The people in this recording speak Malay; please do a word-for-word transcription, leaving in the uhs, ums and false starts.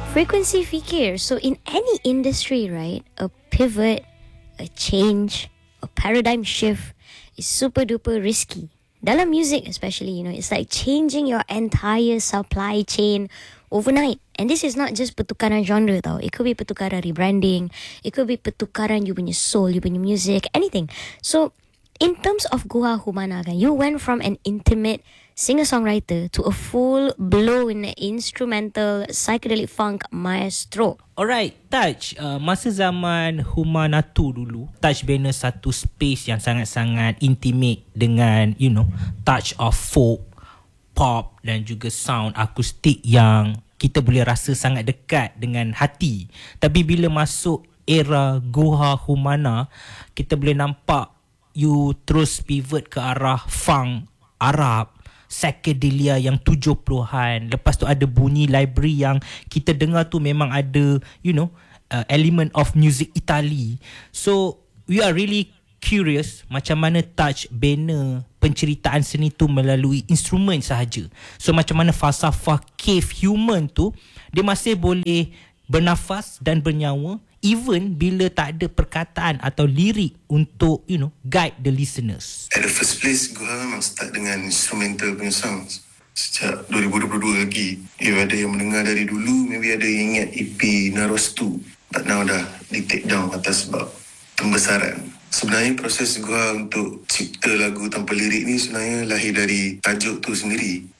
Frequency fikir. So in any industry, right, a pivot, a change, a paradigm shift is super duper risky. Dalam music especially, you know, it's like changing your entire supply chain overnight. And this is not just pertukaran genre tau. It could be pertukaran rebranding. It could be pertukaran you punya soul, you punya music, anything. So in terms of Goa Humana kan, you went from an intimate singer-songwriter to a full-blown instrumental psychedelic funk maestro. Alright, Taj, uh, masa zaman Humanatu dulu, Taj bina satu space yang sangat-sangat intimate dengan, you know, touch of folk, pop dan juga sound akustik yang kita boleh rasa sangat dekat dengan hati. Tapi bila masuk era Goa Humana, kita boleh nampak you terus pivot ke arah funk Arab, psychedelia yang tujuh puluhan. Lepas tu ada bunyi library yang kita dengar tu memang ada, you know, uh, element of music Italy. So we are really curious macam mana Taj bina penceritaan seni tu melalui instrumen sahaja. So macam mana falsafah cave human tu dia masih boleh bernafas dan bernyawa even bila tak ada perkataan atau lirik untuk, you know, guide the listeners. At the first place, Goa memang start dengan instrumental punya sounds. Sejak dua ribu dua puluh dua lagi. If ada yang mendengar dari dulu, maybe ada yang ingat E P Narostu. But now dah di take down atas sebab pembesaran. Sebenarnya proses Goa untuk cipta lagu tanpa lirik ni sebenarnya lahir dari tajuk tu sendiri.